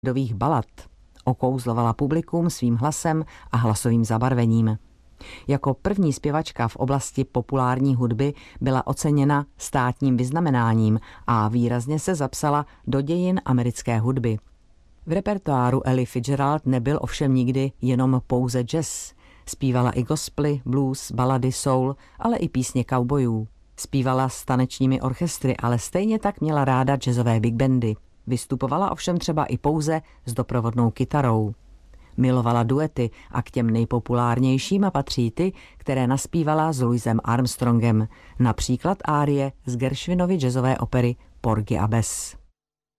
lidových balad. Okouzlovala publikum svým hlasem a hlasovým zabarvením. Jako první zpěvačka v oblasti populární hudby byla oceněna státním vyznamenáním a výrazně se zapsala do dějin americké hudby. V repertoáru Ella Fitzgerald nebyl ovšem nikdy jenom pouze jazz. Zpívala i gospely, blues, balady, soul, ale i písně kaubojů. Zpívala s tanečními orchestry, ale stejně tak měla ráda jazzové big bandy. Vystupovala ovšem třeba i pouze s doprovodnou kytarou. Milovala duety a k těm nejpopulárnějším patří ty, které naspívala s Louisem Armstrongem, například árie z Gershwinovy jazzové opery Porgy a Bess.